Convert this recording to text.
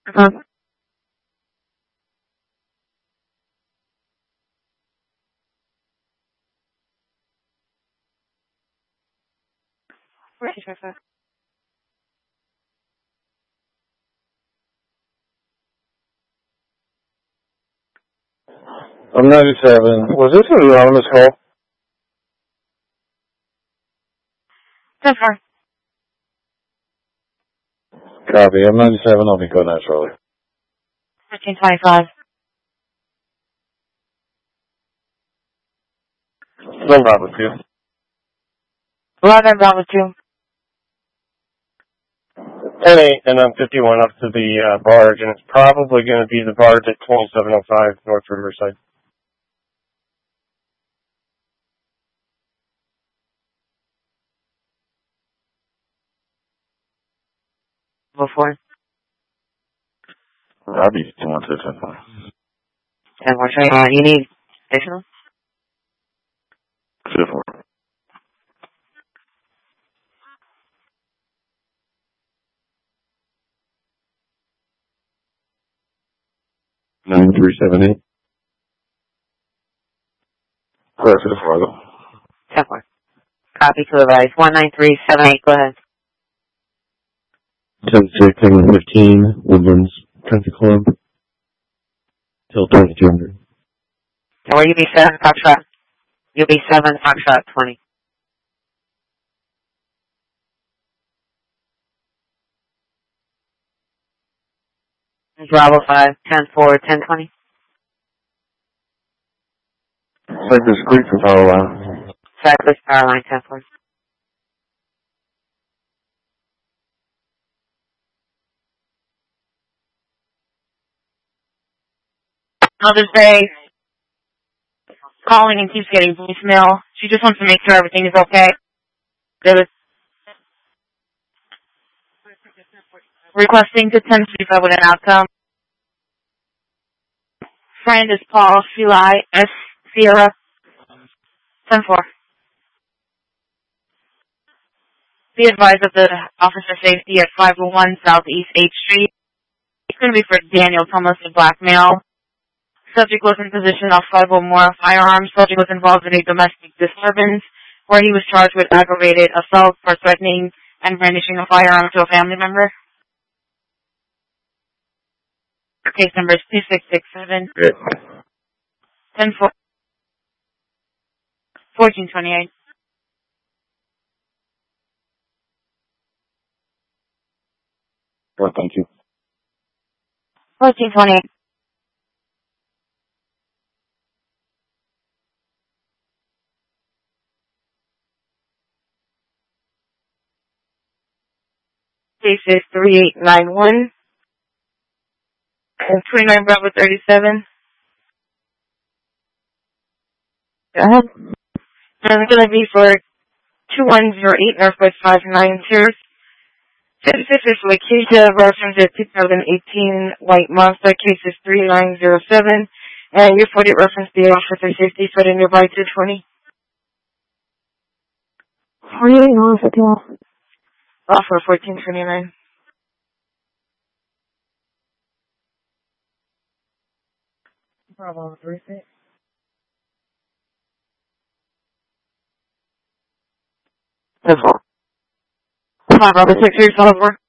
I'm 97. Was this an anonymous call? 10-4. Copy. I'm 97. I'll be going out shortly. 1325. 11 Bravo 2. 11 Bravo 2. 10-8, and I'm 51 up to the barge, and it's probably going to be the barge at 2705 North Riverside. Before. I'll be 2165. 10-4. You need additional? 54. Nine three seven eight. Correct to the farther. 10-4. Copy to advise. 19378. Go ahead. 10-6, 7-15, Woodlands Country Club. Till 2200. Or you be 7 Foxtrot. You'll be 7 Foxtrot 20. Bravo 5, 10-4, 10-20. Cypress Creek from Power Line. Cypress Power Line 10-4. Mother's Day. Calling and keeps getting voicemail. She just wants to make sure everything is okay. Good. Requesting to 10-35 with an outcome. Friend is Paul Feli S. Sierra 10-4. Be advised of the officer safety at 501 Southeast 8th Street. It's going to be for Daniel Thomas, the black male. Subject was in possession of 501 firearms. Subject was involved in a domestic disturbance where he was charged with aggravated assault for threatening and brandishing a firearm to a family member. Case number is 2667. 10-4. 1428. Well, thank you. 1428. Case is 3891. And 29 Bravo 37. Go ahead. And it's going to be for 2108 Northwest 592. 56 is Lakeisha, reference at 2018 White Monster, case is 3907. And your 40 reference the officer safety for the nearby 220. 48 offer 1429. Bravo 36. That's all. Bravo 6, here's all over.